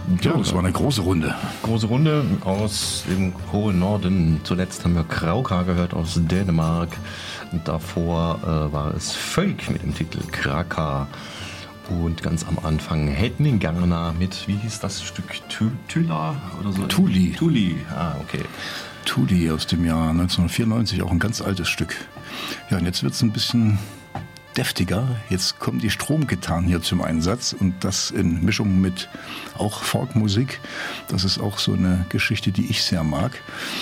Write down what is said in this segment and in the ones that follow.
Ja, das war eine große Runde. Große Runde aus dem hohen Norden. Zuletzt haben wir Krauka gehört aus Dänemark. Und davor war es Folk mit dem Titel Kraka. Und ganz am Anfang Hedningarna mit, wie hieß das Stück? Tula oder so? Tuli. Tuli, okay. Tuli aus dem Jahr 1994, auch ein ganz altes Stück. Ja, und jetzt wird es ein bisschen deftiger. Jetzt kommen die Stromgitarren hier zum Einsatz und das in Mischung mit auch Folkmusik. Das ist auch so eine Geschichte, die ich sehr mag.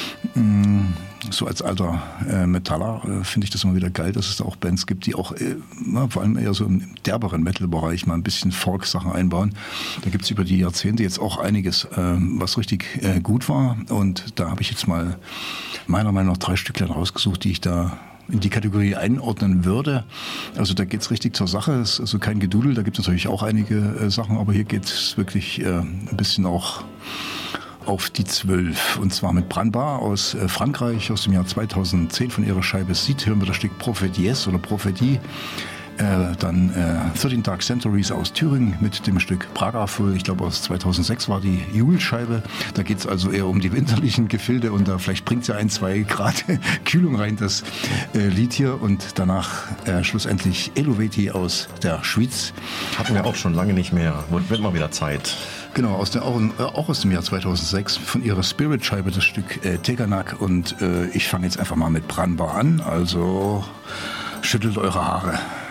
So als alter Metaller finde ich das immer wieder geil, dass es da auch Bands gibt, die auch vor allem eher so im derberen Metal-Bereich mal ein bisschen Folk-Sachen einbauen. Da gibt es über die Jahrzehnte jetzt auch einiges, was richtig gut war. Und da habe ich jetzt mal meiner Meinung nach 3 Stückchen rausgesucht, die ich da in die Kategorie einordnen würde. Also da geht's richtig zur Sache. Es ist also kein Gedudel, da gibt es natürlich auch einige Sachen, aber hier geht's wirklich ein bisschen auch auf die 12. Und zwar mit Branbar aus Frankreich, aus dem Jahr 2010 von ihrer Scheibe Seed hören wir das Stück Prophéties oder Prophétie. Dann 13 Dark Centuries aus Thüringen mit dem Stück Pragaful. Ich glaube aus 2006 war die Jule-Scheibe. Da geht es also eher um die winterlichen Gefilde und da vielleicht bringt es ja 1-2 Grad Kühlung rein, das Lied hier. Und danach schlussendlich Eloveti aus der Schweiz. Hatten wir auch schon lange nicht mehr. Wird mal wieder Zeit. Genau, auch aus dem Jahr 2006 von ihrer Spirit-Scheibe das Stück Teganak. Und ich fange jetzt einfach mal mit Branbar an. Also schüttelt eure Haare.